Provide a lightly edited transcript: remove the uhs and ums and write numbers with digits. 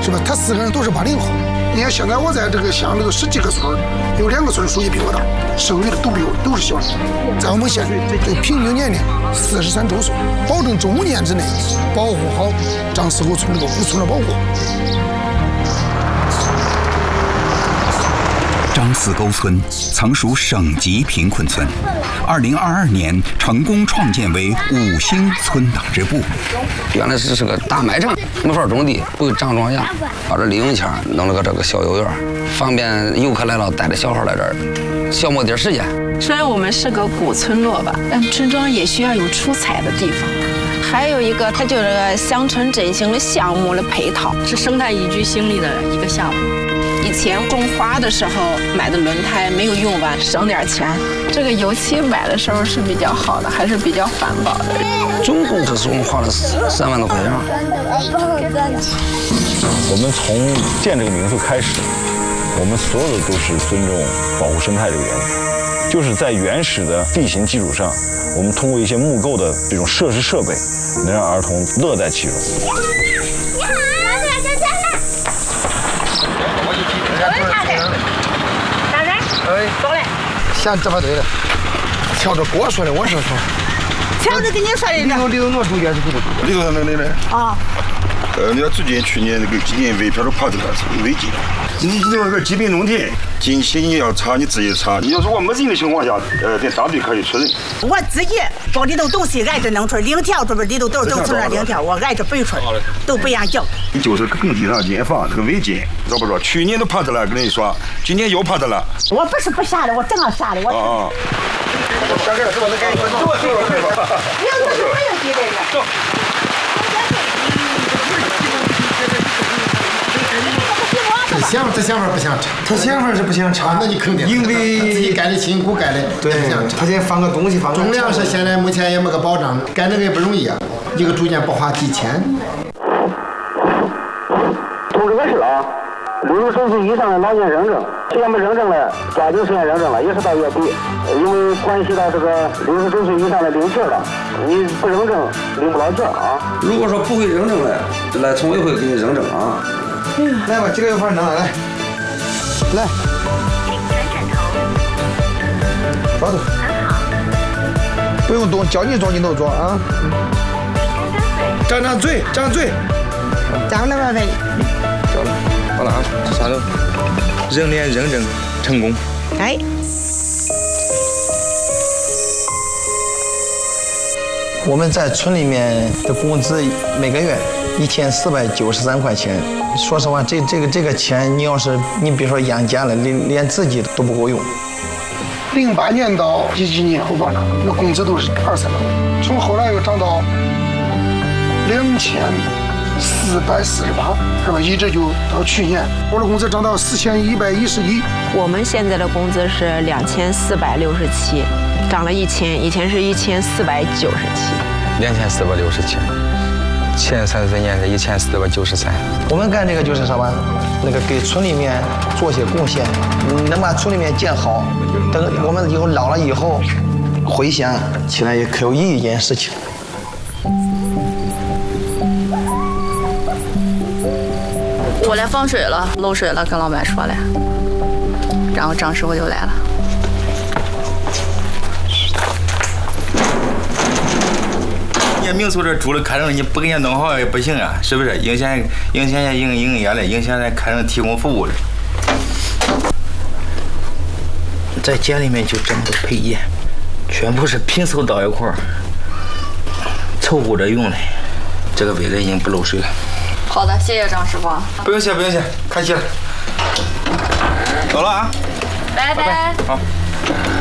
是吧？他4个人都是80后。你看现在我在这个乡里头10几个村，有2个村数据比我大，生育的都是小的。在我们县这平均年龄43周岁，保证这5年之内保护好张四沟村这个古村的保护。 张四沟村曾属省级贫困村，2022年成功创建为5星村党支部。 原来是个大卖场，没法种地，不会长庄稼，把这利用钱弄了个这个小幼园，方便游客来了带着小孩来这儿消磨点时间。 虽然我们是个古村落吧，但村庄也需要有出彩的地方。还有一个，它就是个乡村振兴的项目的配套， 是生态宜居兴利的一个项目。 以前种花的时候买的轮胎没有用完，省点钱。这个油漆买的时候是比较好的，还是比较环保的。 总共这是我们花了3万多块钱。 我们从建这个民宿开始，我们所有的都是尊重保护生态这个原则，就是在原始的地形基础上，我们通过一些木构的这种设施设备，能让儿童乐在其中。 走嘞！先这么对了，瞧着给我说的，我说。 瞧着跟你说的。 里头我主角是不多。里头那。啊。 你看最近去年那个今年围票都跑这个违禁。你这个疾病农田，近期你要查你自己查。你要如果没人的情况下，在当地可以确认。 我自己把里头东西挨着弄出来，0条这边里头都是从那0条，我挨着背出来，都不一样叫。 你就是工地上建房这个违禁，知道不知道？去年都跑的了，跟你说，今年又跑的了。 我不是不下的，我正要下的，我。 啊。大概是吧？那赶紧坐。 没有几个人。走。 这想法不想查，他想法是不想查，那你肯定，因为自己盖的辛苦盖的，对，他先放个东西，重量是现在目前也没个保障，盖那个也不容易啊，一个住建不花几千。 通知个事啊，60岁以上的老年认证，实验没认证了，加紧实验认证了，也是到月底，因为关系到这个60岁以上的领钱了，你不认证领不了钱啊。 如果说不会认证了，来村委会给你认证啊。 来吧，几个一块拿来，抓住，不用动，叫你抓你都抓啊。张嘴，张了吧呗。 交了，好了啊，这啥了？ 人脸认证成功。 哎。 我们在村里面的工资每个月1493块钱。说实话，这个钱，你比如说养家了，连自己都不够用。 08年到几年后吧，那工资都是200-300，从后来又涨到2448，是吧？一直就到去年，我的工资涨到4111。 我们现在的工资是2467，涨了1000，以前是1497。 2467。前34年是1493。 我们干这个就是什么？那个给村里面做些贡献，能把村里面建好。等我们以后老了以后，回想起来也可有意义一件事情。 我来放水了，漏水了，跟老板说了，然后张师傅就来了。 民宿这住了客人，你不给人弄好也不行啊，是不是？影响营业了，影响咱客人提供服务了。在家里面就这么多配件，全部是拼凑到一块儿，凑合着用的。这个位置已经不漏水了。 好的，谢谢张师傅。 不用谢，客气了。走了啊， 拜拜。 好。